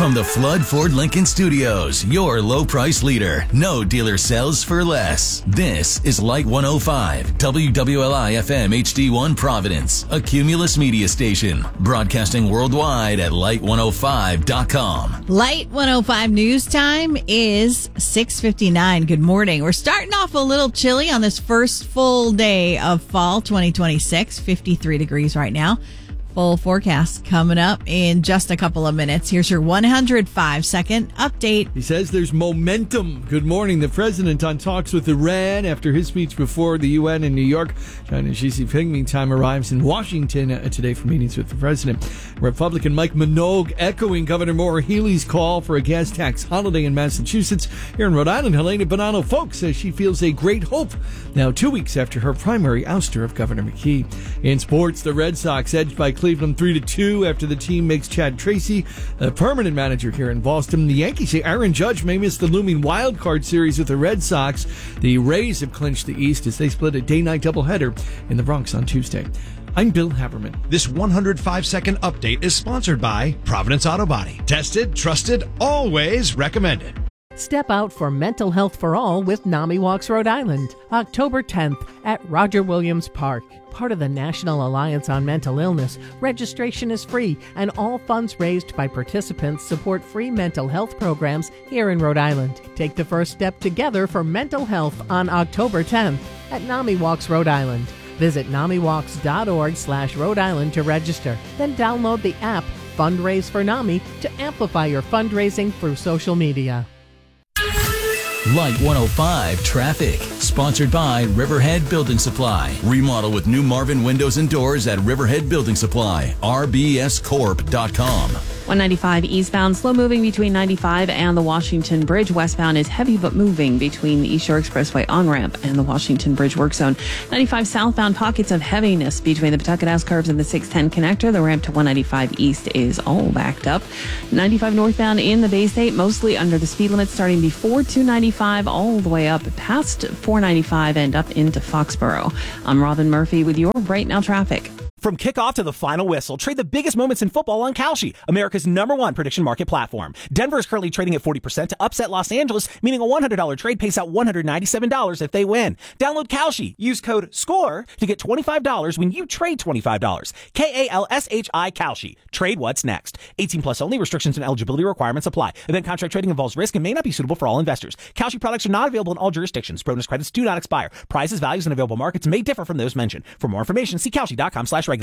From the Flood Ford Lincoln Studios, your low price leader. No dealer sells for less. This is Light 105, WWLI FM HD1 Providence, a Cumulus media station. Broadcasting worldwide at light105.com. Light 105 news time is 6:59. Good morning. We're starting off a little chilly on this first full day of fall 2026. 53 degrees right now. Full forecast coming up in just a couple of minutes. Here's your 105-second update. He says there's momentum. Good morning. The president on talks with Iran after his speech before the UN in New York. China's Xi Jinping, meantime, arrives in Washington today for meetings with the president. Republican Mike Minogue echoing Governor Maura Healey's call for a gas tax holiday in Massachusetts. Here in Rhode Island, Helena Bonanno Folk says she feels a great hope now 2 weeks after her primary ouster of Governor McKee. In sports, the Red Sox edged by Cleveland 3-2 after the team makes Chad Tracy a permanent manager here in Boston. The Yankees say Aaron Judge may miss the looming wild card series with the Red Sox. The Rays have clinched the East as they split a day-night doubleheader in the Bronx on Tuesday. I'm Bill Haberman. This 105-second update is sponsored by Providence Auto Body. Tested, trusted, always recommended. Step out for mental health for all with NAMI Walks Rhode Island, October 10th at Roger Williams Park. Part of the National Alliance on Mental Illness, registration is free, and all funds raised by participants support free mental health programs here in Rhode Island. Take the first step together for mental health on October 10th at NAMI Walks Rhode Island. Visit NAMIWalks.org/Rhode Island to register. Then download the app Fundraise for NAMI to amplify your fundraising through social media. Light 105 Traffic, sponsored by Riverhead Building Supply. Remodel with new Marvin windows and doors at Riverhead Building Supply, rbscorp.com. 195 eastbound, slow moving between 95 and the Washington Bridge. Westbound is heavy but moving between the East Shore Expressway on-ramp and the Washington Bridge work zone. 95 southbound, pockets of heaviness between the Pawtucket S curves and the 610 connector. The ramp to 195 east is all backed up. 95 northbound in the Bay State, mostly under the speed limit starting before 295 all the way up past 495 and up into Foxborough. I'm Robin Murphy with your Right Now traffic. From kickoff to the final whistle, trade the biggest moments in football on Kalshi, America's #1 prediction market platform. Denver is currently trading at 40% to upset Los Angeles, meaning a $100 trade pays out $197 if they win. Download Kalshi. Use code SCORE to get $25 when you trade $25. KALSHI Kalshi. Trade what's next. 18 plus only. Restrictions and eligibility requirements apply. Event contract trading involves risk and may not be suitable for all investors. Kalshi products are not available in all jurisdictions. Bonus credits do not expire. Prices, values, and available markets may differ from those mentioned. For more information, see Kalshi.com/regulatory.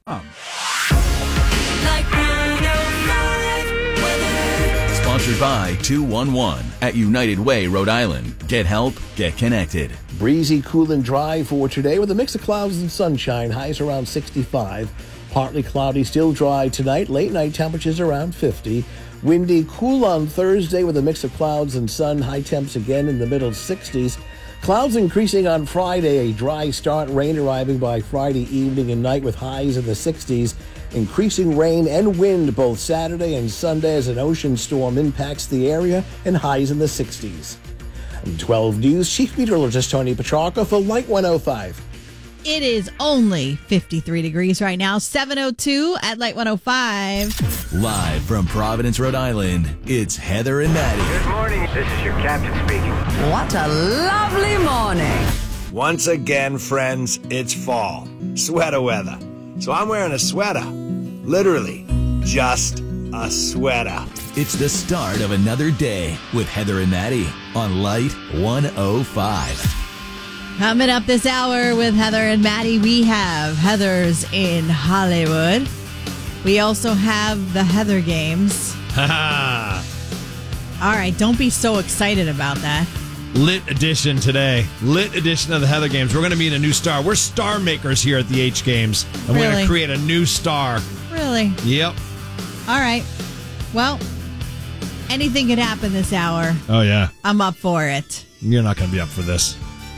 Sponsored by 211 at United Way, Rhode Island. Get help, get connected. Breezy, cool, and dry for today with a mix of clouds and sunshine. Highs around 65. Partly cloudy, still dry tonight. Late night temperatures around 50. Windy, cool on Thursday with a mix of clouds and sun. High temps again in the middle 60s. Clouds increasing on Friday, a dry start, rain arriving by Friday evening and night with highs in the 60s. Increasing rain and wind both Saturday and Sunday as an ocean storm impacts the area and highs in the 60s. 12 News Chief Meteorologist Tony Petrarca for Light 105. It is only 53 degrees right now, 7:02 at Light 105. Live from Providence, Rhode Island, it's Heather and Maddie. Good morning. This is your captain speaking. What a lovely morning. Once again, friends, it's fall. Sweater weather. So I'm wearing a sweater. Literally, just a sweater. It's the start of another day with Heather and Maddie on Light 105. Coming up this hour with Heather and Maddie, we have Heather's in Hollywood. We also have the Heather Games. Ha All right, don't be so excited about that. Lit edition today. Lit edition of the Heather Games. We're going to meet a new star. We're star makers here at the H Games. And we're going to create a new star. Really? Yep. All right. Well, anything could happen this hour. Oh, yeah. I'm up for it. You're not going to be up for this.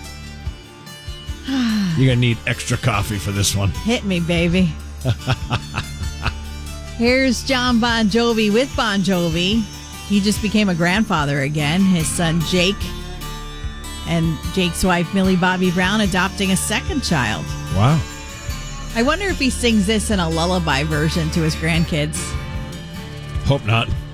You're going to need extra coffee for this one. Hit me, baby. Here's John Bon Jovi with Bon Jovi. He just became a grandfather again. His son, Jake, and Jake's wife, Millie Bobby Brown, adopting a second child. Wow. I wonder if he sings this in a lullaby version to his grandkids. Hope not.